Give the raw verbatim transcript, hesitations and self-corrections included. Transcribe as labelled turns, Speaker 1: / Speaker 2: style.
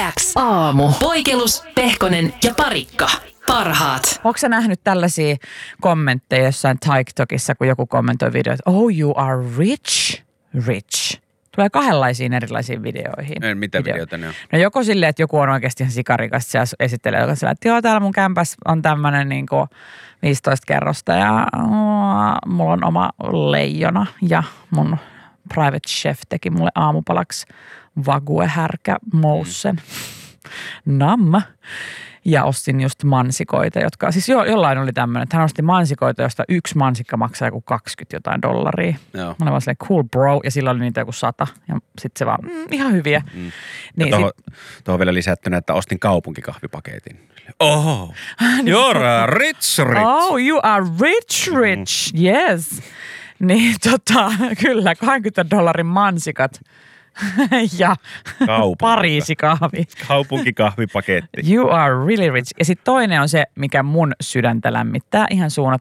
Speaker 1: X aamu. Poikelus, Pehkonen ja Parikka. Parhaat.
Speaker 2: Onko sä nähnyt tällaisia kommentteja jossain TikTokissa, kun joku kommentoi videoita, oh you are rich, rich. Tulee kahdenlaisiin erilaisiin videoihin.
Speaker 3: En, mitä Video. videoita ne on?
Speaker 2: No joko silleen, että joku on oikeasti ihan sikarikas ja esittelee joka sillä, että joo, täällä mun kämpäs on tämmönen niin kuin viisitoista kerrosta ja uh, mulla on oma leijona ja mun private chef teki mulle aamupalaksi wagyu-härkä moussen. Nam. Ja ostin just mansikoita, jotka, siis jo, jollain oli tämmöinen, että hän osti mansikoita, josta yksi mansikka maksaa joku kaksikymmentä jotain dollaria. Joo. Mä olin vaan silleen, cool bro, ja sillä oli niitä joku sata, ja sitten se vaan, mm, ihan hyviä. Mm. Niin
Speaker 3: tuohon, sit... tuohon vielä lisättynä, että ostin kaupunkikahvipaketin. Oh, you're rich, rich.
Speaker 2: Oh, you are rich, rich, mm. yes. Niin tota, kyllä, kaksikymmentä dollarin mansikat. ja Pariisi-kahvi.
Speaker 3: Kaupunkikahvipaketti.
Speaker 2: You are really rich. Ja sitten toinen on se, mikä mun sydäntä lämmittää ihan suunnattomasti.